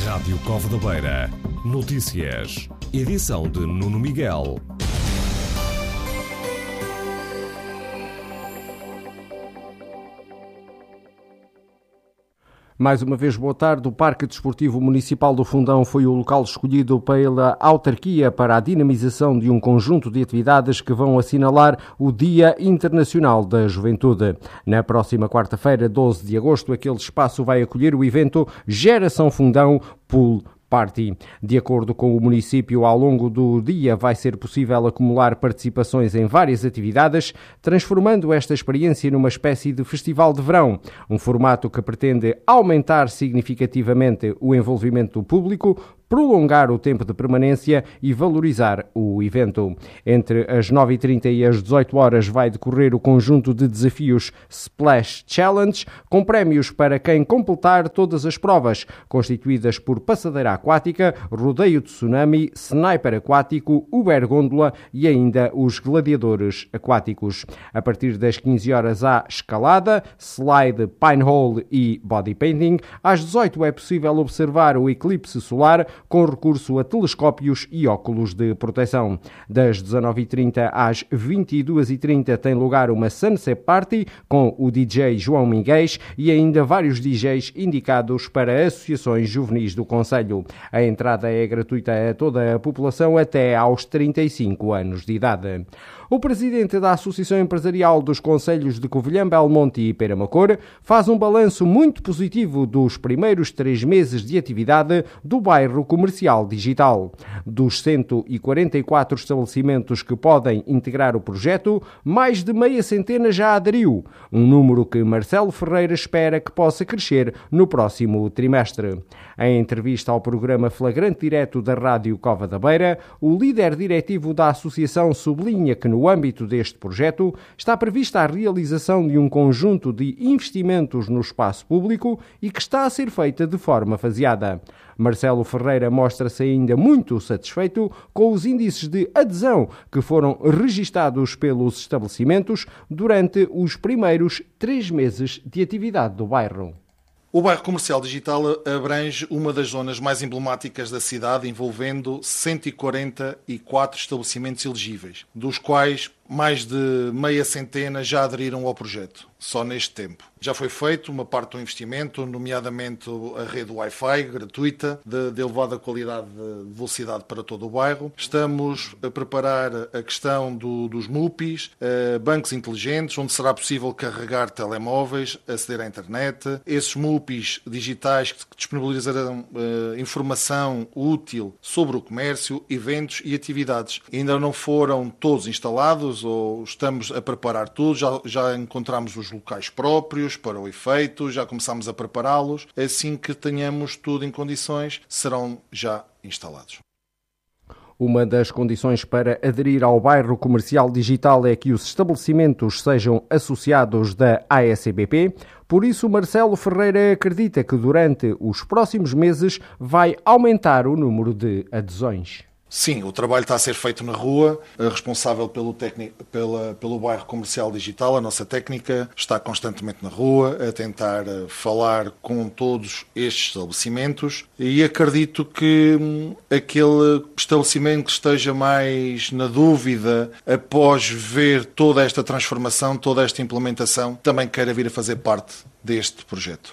Rádio Cova da Beira. Notícias. Edição de Nuno Miguel. Mais uma vez, boa tarde. O Parque Desportivo Municipal do Fundão foi o local escolhido pela autarquia para a dinamização de um conjunto de atividades que vão assinalar o Dia Internacional da Juventude. Na próxima quarta-feira, 12 de agosto, aquele espaço vai acolher o evento Geração Fundão Pool Party. De acordo com o município, ao longo do dia vai ser possível acumular participações em várias atividades, transformando esta experiência numa espécie de festival de verão, um formato que pretende aumentar significativamente o envolvimento do público, prolongar o tempo de permanência e valorizar o evento. Entre as 9h30 e as 18 horas vai decorrer o conjunto de desafios Splash Challenge, com prémios para quem completar todas as provas, constituídas por passadeira aquática, rodeio de tsunami, sniper aquático, Uber Gôndola e ainda os gladiadores aquáticos. A partir das 15 horas há escalada, slide, pinhole e body painting. Às 18 é possível observar o eclipse solar com recurso a telescópios e óculos de proteção. Das 19h30 às 22h30 tem lugar uma Sunset Party com o DJ João Minguês e ainda vários DJs indicados para associações juvenis do concelho. A entrada é gratuita a toda a população até aos 35 anos de idade. O presidente da Associação Empresarial dos Concelhos de Covilhã, Belmonte e Peramacor faz um balanço muito positivo dos primeiros 3 meses de atividade do bairro comercial digital. Dos 144 estabelecimentos que podem integrar o projeto, mais de meia centena já aderiu, um número que Marcelo Ferreira espera que possa crescer no próximo trimestre. Em entrevista ao programa Flagrante Direto da Rádio Cova da Beira, o líder diretivo da associação sublinha que no âmbito deste projeto está prevista a realização de um conjunto de investimentos no espaço público e que está a ser feita de forma faseada. Marcelo Ferreira mostra-se ainda muito satisfeito com os índices de adesão que foram registados pelos estabelecimentos durante os primeiros 3 meses de atividade do bairro. O bairro comercial digital abrange uma das zonas mais emblemáticas da cidade, envolvendo 144 estabelecimentos elegíveis, dos quais mais de meia centena já aderiram ao projeto, só neste tempo. Já foi feito uma parte do investimento, nomeadamente a rede Wi-Fi gratuita, de elevada qualidade de velocidade para todo o bairro. Estamos a preparar a questão dos MUPIs, bancos inteligentes, onde será possível carregar telemóveis, aceder à internet. Esses MUPIs digitais que disponibilizarão informação útil sobre o comércio, eventos e atividades. Ainda não foram todos instalados, ou estamos a preparar tudo, já encontramos os locais próprios para o efeito, já começamos a prepará-los. Assim que tenhamos tudo em condições, serão já instalados. Uma das condições para aderir ao bairro comercial digital é que os estabelecimentos sejam associados da ASBP. Por isso, Marcelo Ferreira acredita que durante os próximos meses vai aumentar o número de adesões. Sim, o trabalho está a ser feito na rua. A responsável pelo bairro comercial digital, a nossa técnica, está constantemente na rua a tentar falar com todos estes estabelecimentos e acredito que aquele estabelecimento que esteja mais na dúvida após ver toda esta transformação, toda esta implementação, também queira vir a fazer parte deste projeto.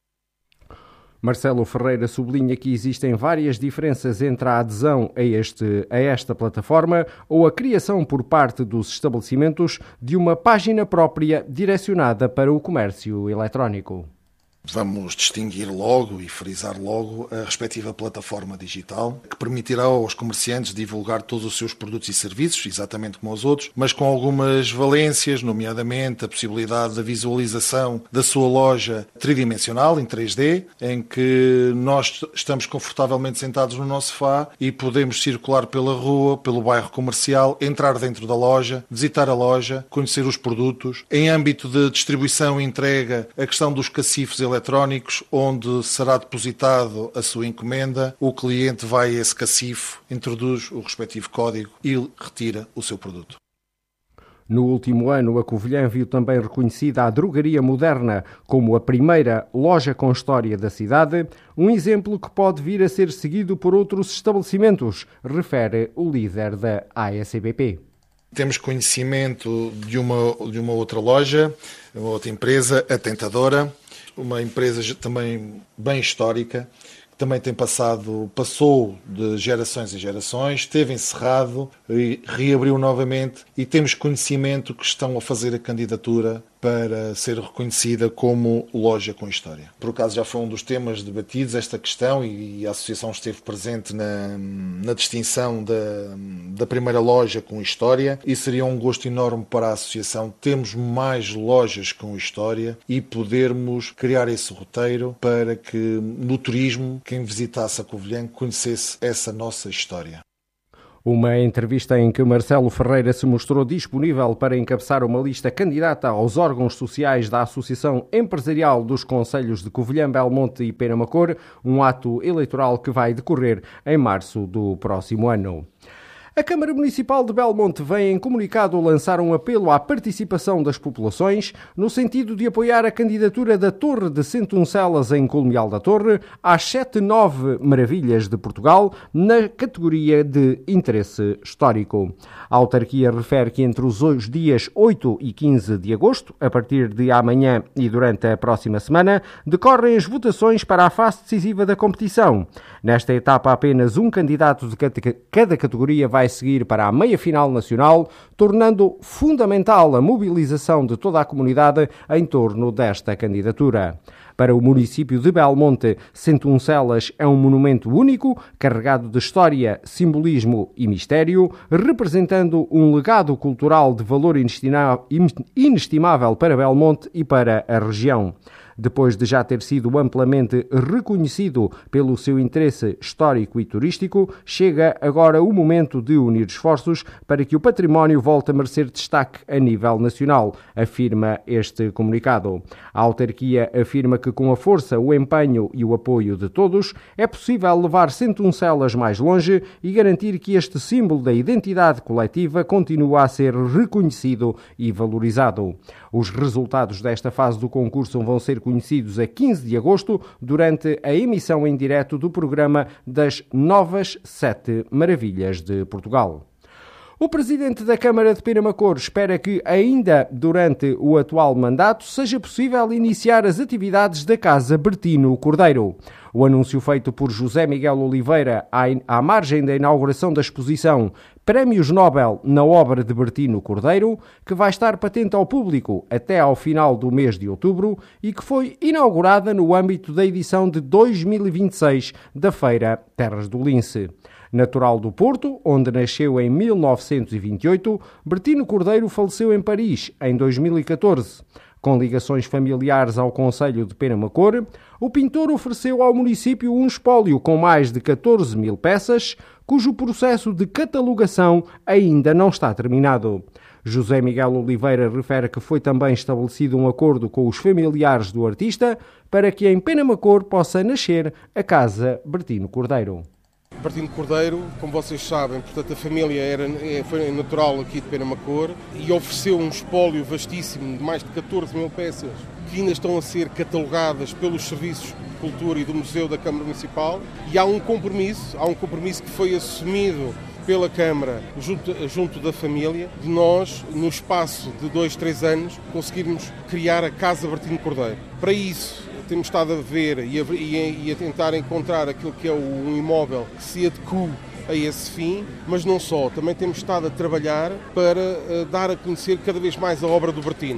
Marcelo Ferreira sublinha que existem várias diferenças entre a adesão a esta plataforma ou a criação por parte dos estabelecimentos de uma página própria direcionada para o comércio eletrónico. Vamos distinguir logo e frisar logo a respectiva plataforma digital, que permitirá aos comerciantes divulgar todos os seus produtos e serviços, exatamente como aos outros, mas com algumas valências, nomeadamente a possibilidade da visualização da sua loja tridimensional, em 3D, em que nós estamos confortavelmente sentados no nosso sofá e podemos circular pela rua, pelo bairro comercial, entrar dentro da loja, visitar a loja, conhecer os produtos. Em âmbito de distribuição e entrega, a questão dos cacifes eletrónicos, onde será depositado a sua encomenda, o cliente vai a esse cacifo, introduz o respectivo código e retira o seu produto. No último ano, a Covilhã viu também reconhecida a Drogaria Moderna como a primeira loja com história da cidade, um exemplo que pode vir a ser seguido por outros estabelecimentos, refere o líder da ASBP. Temos conhecimento de uma outra loja, uma outra empresa, a Tentadora, uma empresa também bem histórica, que também passou de gerações em gerações, esteve encerrado e reabriu novamente, e temos conhecimento que estão a fazer a candidatura para ser reconhecida como loja com história. Por acaso já foi um dos temas debatidos esta questão, e a Associação esteve presente na distinção da primeira loja com história, e seria um gosto enorme para a Associação termos mais lojas com história e podermos criar esse roteiro para que no turismo quem visitasse a Covilhã conhecesse essa nossa história. Uma entrevista em que Marcelo Ferreira se mostrou disponível para encabeçar uma lista candidata aos órgãos sociais da Associação Empresarial dos Concelhos de Covilhã, Belmonte e Penamacor, um ato eleitoral que vai decorrer em março do próximo ano. A Câmara Municipal de Belmonte vem em comunicado lançar um apelo à participação das populações no sentido de apoiar a candidatura da Torre de 101 Celas em Colmeal da Torre às 7-9 Maravilhas de Portugal na categoria de interesse histórico. A autarquia refere que entre os dias 8 e 15 de agosto, a partir de amanhã e durante a próxima semana, decorrem as votações para a fase decisiva da competição. Nesta etapa, apenas um candidato de cada categoria vai seguir para a meia-final nacional, tornando fundamental a mobilização de toda a comunidade em torno desta candidatura. Para o município de Belmonte, 101 Celas é um monumento único, carregado de história, simbolismo e mistério, representando um legado cultural de valor inestimável para Belmonte e para a região. Depois de já ter sido amplamente reconhecido pelo seu interesse histórico e turístico, chega agora o momento de unir esforços para que o património volte a merecer destaque a nível nacional, afirma este comunicado. A autarquia afirma que com a força, o empenho e o apoio de todos, é possível levar 101 Celas mais longe e garantir que este símbolo da identidade coletiva continua a ser reconhecido e valorizado. Os resultados desta fase do concurso vão ser conhecidos a 15 de agosto, durante a emissão em direto do programa das Novas 7 Maravilhas de Portugal. O presidente da Câmara de Penamacor espera que, ainda durante o atual mandato, seja possível iniciar as atividades da Casa Bertino Cordeiro. O anúncio feito por José Miguel Oliveira à margem da inauguração da exposição Prémios Nobel na obra de Bertino Cordeiro, que vai estar patente ao público até ao final do mês de outubro e que foi inaugurada no âmbito da edição de 2026 da Feira Terras do Lince. Natural do Porto, onde nasceu em 1928, Bertino Cordeiro faleceu em Paris em 2014. Com ligações familiares ao concelho de Penamacor, o pintor ofereceu ao município um espólio com mais de 14 mil peças, cujo processo de catalogação ainda não está terminado. José Miguel Oliveira refere que foi também estabelecido um acordo com os familiares do artista para que em Penamacor possa nascer a Casa Bertino Cordeiro. Bertino Cordeiro, como vocês sabem, portanto a família foi natural aqui de Penamacor e ofereceu um espólio vastíssimo de mais de 14 mil peças que ainda estão a ser catalogadas pelos serviços de cultura e do Museu da Câmara Municipal, e há um compromisso que foi assumido pela Câmara junto da família, de nós, no espaço de 2-3 anos, conseguirmos criar a Casa Bertino Cordeiro. Para isso, temos estado a ver e a tentar encontrar aquilo que é um imóvel que se adeque a esse fim, mas não só, também temos estado a trabalhar para dar a conhecer cada vez mais a obra do Bertino.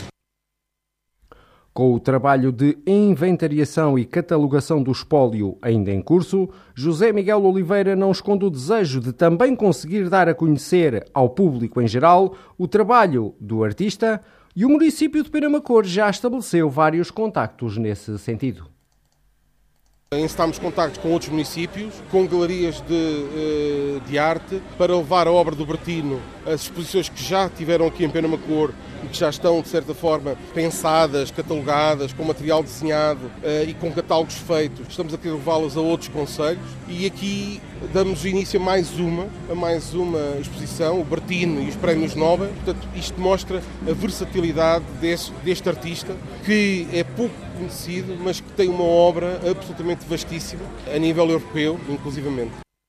Com o trabalho de inventariação e catalogação do espólio ainda em curso, José Miguel Oliveira não esconde o desejo de também conseguir dar a conhecer ao público em geral o trabalho do artista, e o município de Penamacor já estabeleceu vários contactos nesse sentido. Encetámos contactos com outros municípios, com galerias de arte, para levar a obra do Bertino as exposições que já tiveram aqui em Penamacor e que já estão, de certa forma, pensadas, catalogadas, com material desenhado e com catálogos feitos. Estamos a querer levá-las a outros concelhos e aqui damos início a mais uma exposição, o Bertino e os Prémios Nobel. Portanto, isto mostra a versatilidade deste artista, que é pouco conhecido, mas que tem uma obra absolutamente vastíssima, a nível europeu, inclusivamente.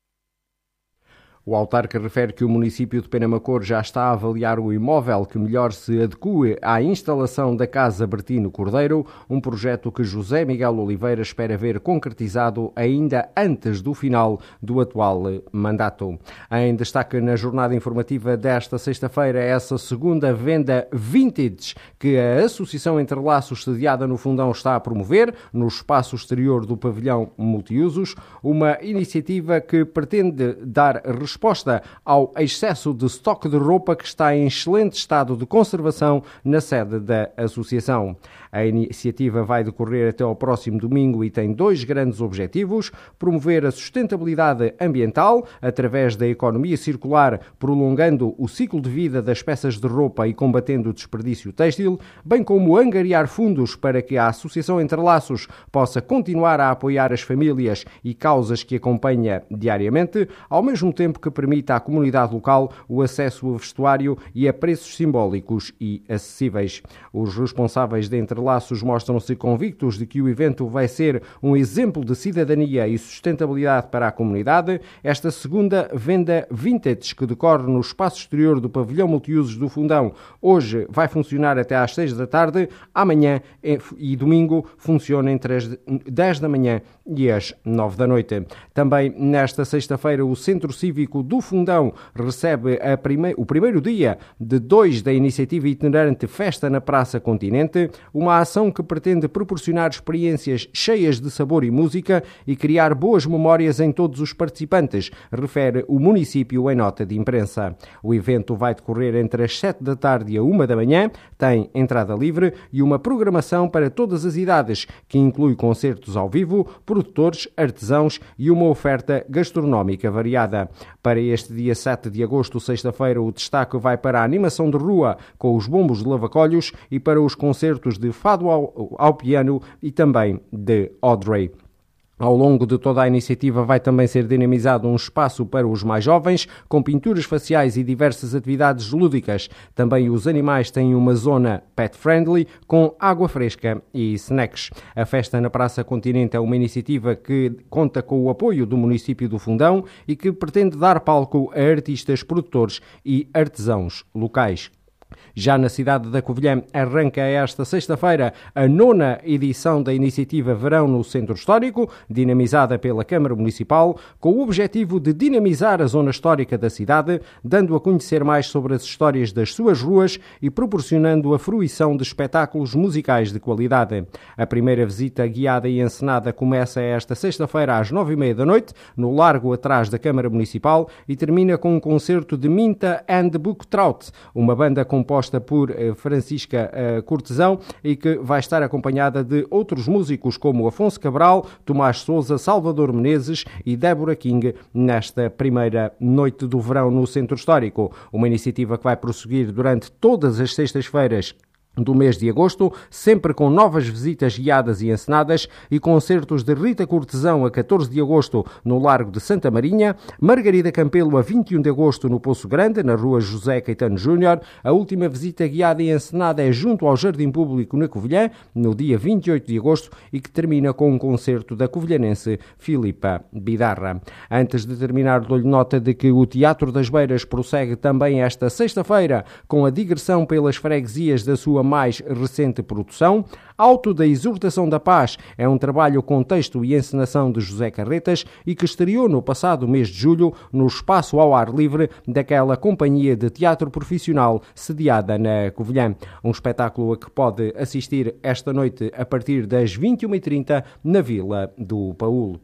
O autarca refere que o município de Penamacor já está a avaliar o imóvel que melhor se adeque à instalação da Casa Bertino Cordeiro, um projeto que José Miguel Oliveira espera ver concretizado ainda antes do final do atual mandato. Em destaque na jornada informativa desta sexta-feira, essa segunda venda vintage que a Associação Entrelaços, sediada no Fundão, está a promover no espaço exterior do pavilhão multiusos, uma iniciativa que pretende dar resposta ao excesso de estoque de roupa que está em excelente estado de conservação na sede da Associação. A iniciativa vai decorrer até ao próximo domingo e tem 2 grandes objetivos: promover a sustentabilidade ambiental através da economia circular, prolongando o ciclo de vida das peças de roupa e combatendo o desperdício têxtil, bem como angariar fundos para que a Associação Entrelaços possa continuar a apoiar as famílias e causas que acompanha diariamente, ao mesmo tempo que permita à comunidade local o acesso a vestuário e a preços simbólicos e acessíveis. Os responsáveis de Entrelaços mostram-se convictos de que o evento vai ser um exemplo de cidadania e sustentabilidade para a comunidade. Esta segunda venda vintage, que decorre no espaço exterior do pavilhão multiusos do Fundão, hoje vai funcionar até às 6 da tarde, amanhã e domingo funciona entre as 10 da manhã e as 9 da noite. Também nesta sexta-feira, o Centro Cívico do Fundão recebe o primeiro dia de 2 da iniciativa itinerante Festa na Praça Continente, uma ação que pretende proporcionar experiências cheias de sabor e música e criar boas memórias em todos os participantes, refere o município em nota de imprensa. O evento vai decorrer entre as 7 da tarde e a 1 da manhã, tem entrada livre e uma programação para todas as idades, que inclui concertos ao vivo, produtores, artesãos e uma oferta gastronómica variada. Para este dia 7 de agosto, sexta-feira, o destaque vai para a animação de rua com os bombos de lavacolhos e para os concertos de fado ao piano e também de Audrey. Ao longo de toda a iniciativa vai também ser dinamizado um espaço para os mais jovens, com pinturas faciais e diversas atividades lúdicas. Também os animais têm uma zona pet-friendly, com água fresca e snacks. A Festa na Praça Continente é uma iniciativa que conta com o apoio do município do Fundão e que pretende dar palco a artistas, produtores e artesãos locais. Já na cidade da Covilhã, arranca esta sexta-feira a 9ª edição da iniciativa Verão no Centro Histórico, dinamizada pela Câmara Municipal, com o objetivo de dinamizar a zona histórica da cidade, dando a conhecer mais sobre as histórias das suas ruas e proporcionando a fruição de espetáculos musicais de qualidade. A primeira visita guiada e encenada começa esta sexta-feira às 9h30 da noite, no largo atrás da Câmara Municipal, e termina com um concerto de Minta and Bucktrout, uma banda composta por Francisca Cortesão e que vai estar acompanhada de outros músicos como Afonso Cabral, Tomás Sousa, Salvador Menezes e Débora King nesta primeira noite do verão no Centro Histórico. Uma iniciativa que vai prosseguir durante todas as sextas-feiras do mês de agosto, sempre com novas visitas guiadas e encenadas e concertos de Rita Cortesão a 14 de agosto no Largo de Santa Marinha, Margarida Campelo a 21 de agosto no Poço Grande, na Rua José Caetano Júnior. A última visita guiada e encenada é junto ao Jardim Público na Covilhã, no dia 28 de agosto, e que termina com um concerto da covilhanense Filipa Bidarra. Antes de terminar, dou-lhe nota de que o Teatro das Beiras prossegue também esta sexta-feira com a digressão pelas freguesias da sua mais recente produção. Auto da Exortação da Paz é um trabalho com texto e encenação de José Carretas e que estreou no passado mês de julho no espaço ao ar livre daquela companhia de teatro profissional sediada na Covilhã. Um espetáculo a que pode assistir esta noite a partir das 21h30 na Vila do Paúl.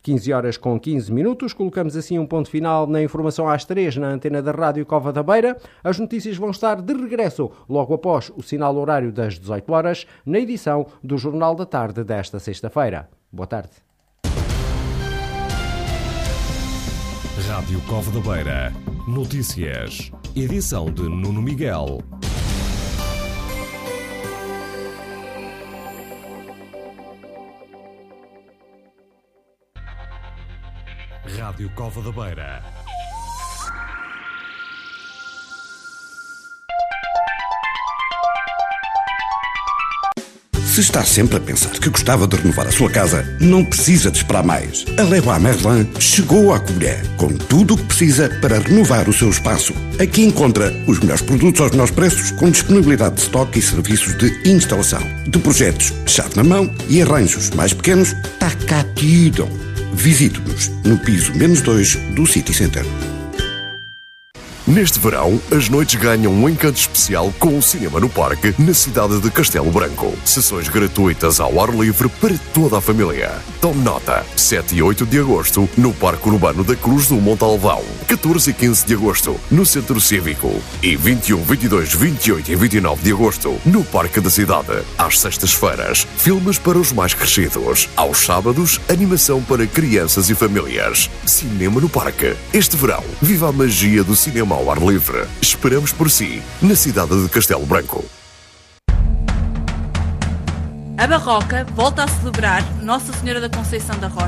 15h15, colocamos assim um ponto final na informação às 3 na antena da Rádio Cova da Beira. As notícias vão estar de regresso logo após o sinal horário das 18 horas na edição do Jornal da Tarde desta sexta-feira. Boa tarde. Rádio Cova da Beira. Notícias. Edição de Nuno Miguel. Rádio Cova da Beira. Se está sempre a pensar que gostava de renovar a sua casa, não precisa de esperar mais. A Leroy Merlin chegou à colher, com tudo o que precisa para renovar o seu espaço. Aqui encontra os melhores produtos aos melhores preços, com disponibilidade de estoque e serviços de instalação. De projetos, chave na mão e arranjos mais pequenos, está cá tudo. Visite-nos no piso -2 do City Center. Neste verão, as noites ganham um encanto especial com o Cinema no Parque, na cidade de Castelo Branco. Sessões gratuitas ao ar livre para toda a família. Tome nota, 7 e 8 de agosto, no Parque Urbano da Cruz do Montalvão. 14 e 15 de agosto, no Centro Cívico. E 21, 22, 28 e 29 de agosto, no Parque da Cidade. Às sextas-feiras, filmes para os mais crescidos. Aos sábados, animação para crianças e famílias. Cinema no Parque. Este verão, viva a magia do cinema ao ar livre. Esperamos por si, na cidade de Castelo Branco. A Barroca volta a celebrar Nossa Senhora da Conceição da Rocha